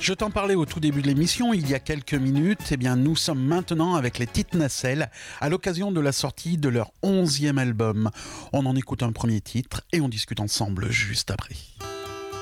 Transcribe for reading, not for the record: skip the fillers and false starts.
Je t'en parlais au tout début de l'émission, il y a quelques minutes. Eh bien, nous sommes maintenant avec les Petites Nacelles à l'occasion de la sortie de leur 11e album. On en écoute un premier titre et on discute ensemble juste après.